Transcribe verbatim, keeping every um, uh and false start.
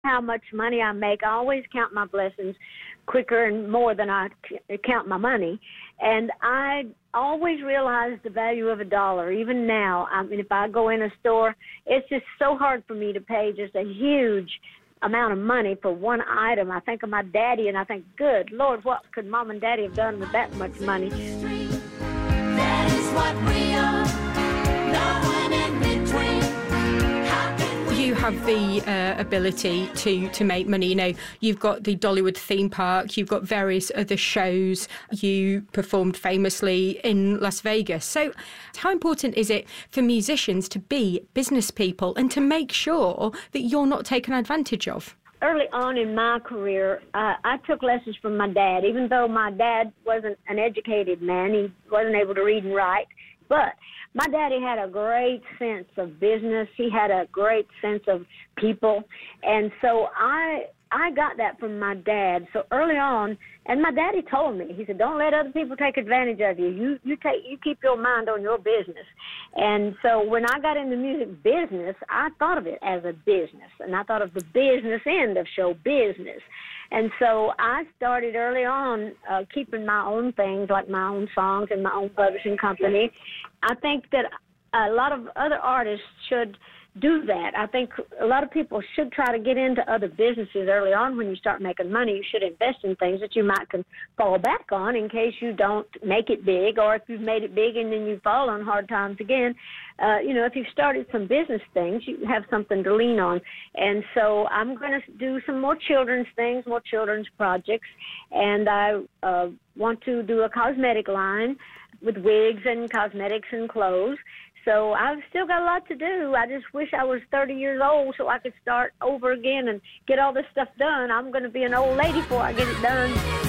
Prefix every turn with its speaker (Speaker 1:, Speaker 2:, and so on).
Speaker 1: how much money I make. I always count my blessings quicker and more than I c- count my money. And I always realize the value of a dollar. Even now, I mean, if I go in a store, it's just so hard for me to pay just a huge amount of money for one item. I think of my daddy, and I think, good Lord, what could Mom and Daddy have done with that much money?
Speaker 2: That is what we are. No one in between. How can we
Speaker 3: You have the uh, ability to, to make money. You know, you've got the Dollywood theme park, you've got various other shows, you performed famously in Las Vegas. So how important is it for musicians to be business people and to make sure that you're not taken advantage of?
Speaker 1: Early on in my career, uh, I took lessons from my dad, even though my dad wasn't an educated man. He wasn't able to read and write. But my daddy had a great sense of business. He had a great sense of people. And so I I got that from my dad. So early on, and my daddy told me, he said, don't let other people take advantage of you. You you take you keep your mind on your business. And so when I got into music business, I thought of it as a business. And I thought of the business end of show business. And so I started early on uh, keeping my own things, like my own songs and my own publishing company. I think that a lot of other artists should do that. I think a lot of people should try to get into other businesses early on. When you start making money, you should invest in things that you might can fall back on in case you don't make it big, or if you've made it big and then you fall on hard times again. Uh, you know, if you've started some business things, you have something to lean on. And so I'm going to do some more children's things, more children's projects, and I uh, want to do a cosmetic line with wigs and cosmetics and clothes. So I've still got a lot to do. I just wish I was thirty years old so I could start over again and get all this stuff done. I'm going to be an old lady before I get it done.